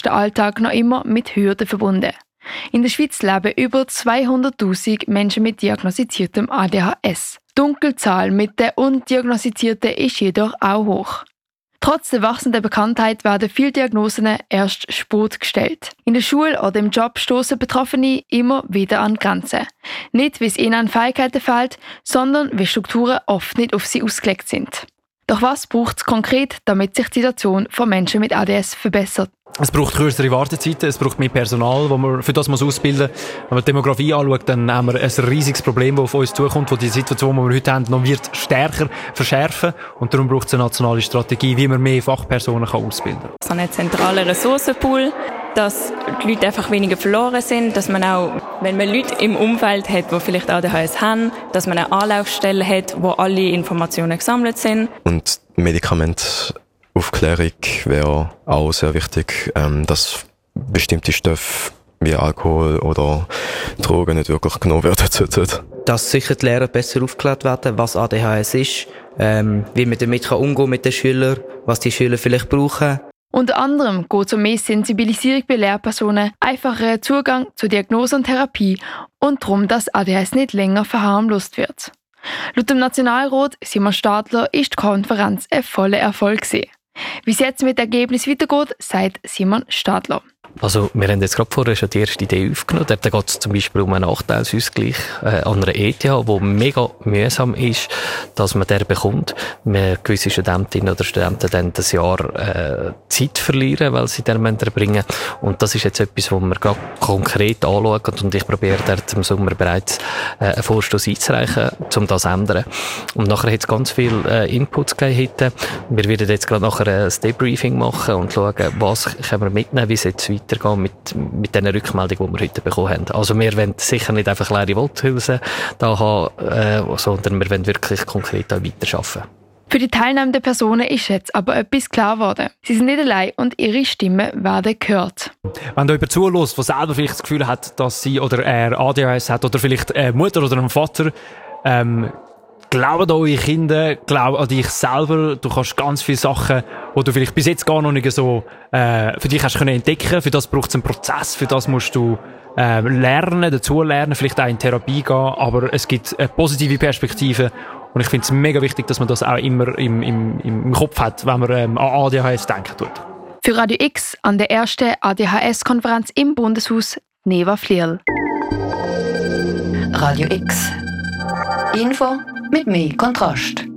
ist der Alltag noch immer mit Hürden verbunden. In der Schweiz leben über 200'000 Menschen mit diagnostiziertem ADHS. Die Dunkelzahl mit den Undiagnostizierten ist jedoch auch hoch. Trotz der wachsenden Bekanntheit werden viele Diagnosen erst spät gestellt. In der Schule oder im Job stoßen Betroffene immer wieder an Grenzen. Nicht, weil es ihnen an Fähigkeiten fehlt, sondern weil Strukturen oft nicht auf sie ausgelegt sind. Doch was braucht es konkret, damit sich die Situation von Menschen mit ADS verbessert? Es braucht kürzere Wartezeiten, es braucht mehr Personal, das man für das ausbilden muss. Wenn man die Demografie anschaut, dann haben wir ein riesiges Problem, das auf uns zukommt, wo die Situation, die wir heute haben, noch wird stärker verschärfen. Und darum braucht es eine nationale Strategie, wie man mehr Fachpersonen ausbilden kann. So einen zentralen Ressourcenpool, dass die Leute einfach weniger verloren sind, dass man auch, wenn man Leute im Umfeld hat, die vielleicht ADHS haben, dass man eine Anlaufstelle hat, wo alle Informationen gesammelt sind. Und Medikamentaufklärung wäre auch sehr wichtig, dass bestimmte Stoffe wie Alkohol oder Drogen nicht wirklich genommen werden sollten. Dass sicher die Lehrer besser aufgeklärt werden, was ADHS ist, wie man damit umgehen mit den Schülern, was die Schüler vielleicht brauchen. Unter anderem geht es um mehr Sensibilisierung bei Lehrpersonen, einfacheren Zugang zur Diagnose und Therapie und darum, dass ADHS nicht länger verharmlost wird. Laut dem Nationalrat Simon Stadler ist die Konferenz ein voller Erfolg gewesen. Wie es jetzt mit dem Ergebnis weitergeht, sagt Simon Stadler. Also wir haben jetzt gerade vorher schon die erste Idee aufgenommen. Da geht es zum Beispiel um einen Nachteilsausgleich an einer ETH, der mega mühsam ist, dass man den bekommt. Gewisse Studentinnen oder Studenten dann das Jahr Zeit verlieren, weil sie den erbringen müssen. Und das ist jetzt etwas, was wir gerade konkret anschauen. Und ich probiere dort im Sommer bereits einen Vorstoss einzureichen, um das zu ändern. Und nachher hat es ganz viele Inputs gegeben. Wir werden jetzt gerade nachher ein Debriefing machen und schauen, was können wir mitnehmen, wie es jetzt weitergehen mit den Rückmeldungen, die wir heute bekommen haben. Also wir wollen sicher nicht einfach leere Worthülsen da haben, sondern wir wollen wirklich konkret da weiterarbeiten. Für die teilnehmenden Personen ist jetzt aber etwas klar geworden. Sie sind nicht allein und ihre Stimmen werden gehört. Wenn da jemand zuhört, der selber vielleicht das Gefühl hat, dass sie oder er ADHS hat oder vielleicht eine Mutter oder ein Vater, glaubt an eure Kinder, glaubt an dich selber. Du kannst ganz viele Sachen, die du vielleicht bis jetzt gar noch nicht so für dich hast können entdecken. Für das braucht es einen Prozess, für das musst du lernen, dazulernen, vielleicht auch in Therapie gehen. Aber es gibt eine positive Perspektive. Und ich finde es mega wichtig, dass man das auch immer im Kopf hat, wenn man an ADHS denken tut. Für Radio X an der ersten ADHS-Konferenz im Bundeshaus Neva Flierl. Radio X. Info mit mehr Kontrast.